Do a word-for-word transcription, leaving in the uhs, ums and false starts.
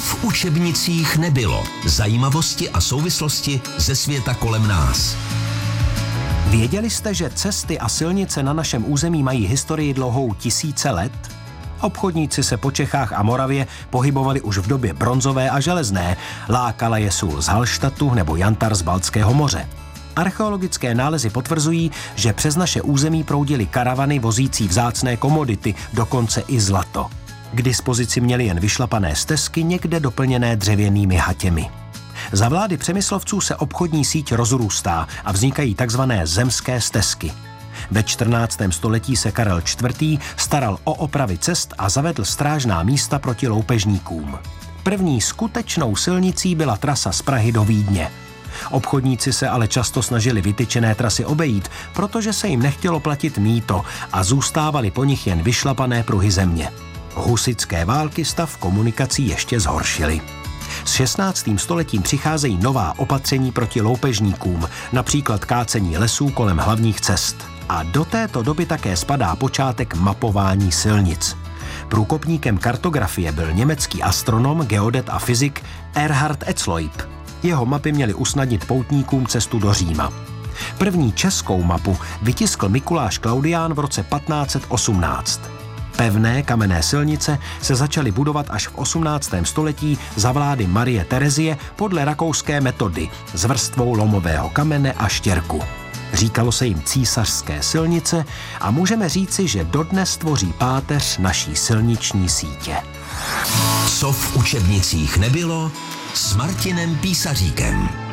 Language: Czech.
v učebnicích nebylo. Zajímavosti a souvislosti ze světa kolem nás. Věděli jste, že cesty a silnice na našem území mají historii dlouhou tisíce let? Obchodníci se po Čechách a Moravě pohybovali už v době bronzové a železné. Lákala je sůl z Hallštatu nebo jantar z Baltského moře. Archeologické nálezy potvrzují, že přes naše území proudily karavany vozící vzácné komodity, dokonce i zlato. K dispozici měli jen vyšlapané stezky, někde doplněné dřevěnými hatěmi. Za vlády Přemyslovců se obchodní síť rozrůstá a vznikají takzvané zemské stezky. Ve čtrnáctém století se Karel čtvrtý. staral o opravy cest a zavedl strážná místa proti loupežníkům. První skutečnou silnicí byla trasa z Prahy do Vídně. Obchodníci se ale často snažili vytyčené trasy obejít, protože se jim nechtělo platit mýto a zůstávaly po nich jen vyšlapané pruhy země. Husitské války stav komunikací ještě zhoršily. S šestnáctým stoletím přicházejí nová opatření proti loupežníkům, například kácení lesů kolem hlavních cest. A do této doby také spadá počátek mapování silnic. Průkopníkem kartografie byl německý astronom, geodet a fyzik Erhard Etzloib. Jeho mapy měly usnadnit poutníkům cestu do Říma. První českou mapu vytiskl Mikuláš Klaudián v roce patnáct set osmnáct. Pevné kamenné silnice se začaly budovat až v osmnáctém století za vlády Marie Terezie podle rakouské metody s vrstvou lomového kamene a štěrku. Říkalo se jim císařské silnice a můžeme říci, že dodnes tvoří páteř naší silniční sítě. Co v učebnicích nebylo, s Martinem Písaříkem.